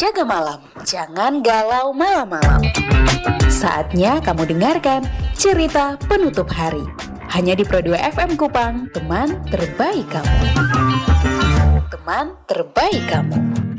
jaga malam, jangan galau malam-malam. Saatnya kamu dengarkan cerita penutup hari. Hanya di Pro 2 FM Kupang, teman terbaik kamu. Teman terbaik kamu.